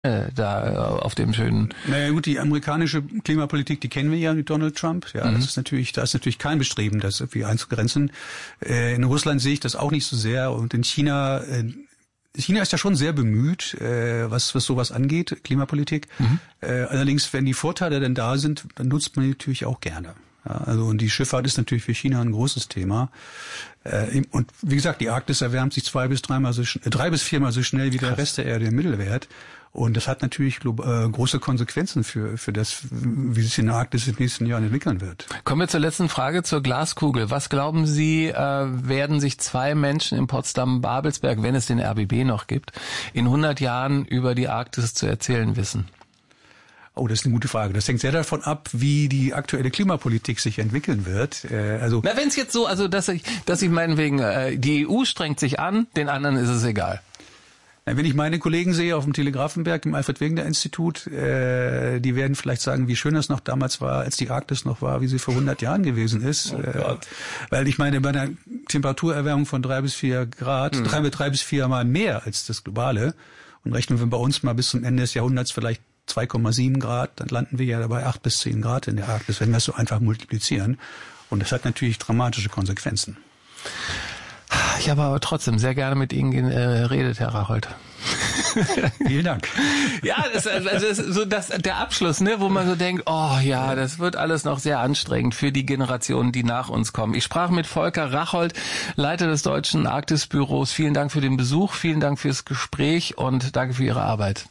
da auf dem schönen... Naja gut, die amerikanische Klimapolitik, die kennen wir ja mit Donald Trump. Ja, da ist natürlich kein Bestreben, das irgendwie einzugrenzen. In Russland sehe ich das auch nicht so sehr. Und in China ist ja schon sehr bemüht, was sowas angeht, Klimapolitik. Allerdings, wenn die Vorteile denn da sind, dann nutzt man die natürlich auch gerne. Ja, also und die Schifffahrt ist natürlich für China ein großes Thema. Und wie gesagt, die Arktis erwärmt sich 3 bis 4-mal so schnell wie der Rest der Erde im Mittelwert. Und das hat natürlich große Konsequenzen für das, wie sich in der Arktis in den nächsten Jahren entwickeln wird. Kommen wir zur letzten Frage, zur Glaskugel. Was glauben Sie, werden sich 2 Menschen in Potsdam-Babelsberg, wenn es den RBB noch gibt, in 100 Jahren über die Arktis zu erzählen wissen? Oh, das ist eine gute Frage. Das hängt sehr davon ab, wie die aktuelle Klimapolitik sich entwickeln wird. Na, wenn es jetzt so, also dass ich meinetwegen, die EU strengt sich an, den anderen ist es egal. Wenn ich meine Kollegen sehe auf dem Telegrafenberg im Alfred-Wegener-Institut, die werden vielleicht sagen, wie schön das noch damals war, als die Arktis noch war, wie sie vor 100 Jahren gewesen ist. Weil ich meine, bei einer Temperaturerwärmung von 3 bis 4 Grad, 3 bis 4 Mal mehr als das globale, und rechnen wir bei uns mal bis zum Ende des Jahrhunderts vielleicht 2,7 Grad, dann landen wir ja dabei 8 bis 10 Grad in der Arktis, wenn wir es so einfach multiplizieren. Und das hat natürlich dramatische Konsequenzen. Ich habe aber trotzdem sehr gerne mit Ihnen geredet, Herr Rachold. Vielen Dank. Ja, das ist so der Abschluss, ne, wo man so denkt, oh ja, das wird alles noch sehr anstrengend für die Generationen, die nach uns kommen. Ich sprach mit Volker Rachold, Leiter des Deutschen Arktisbüros. Vielen Dank für den Besuch, vielen Dank fürs Gespräch und danke für Ihre Arbeit.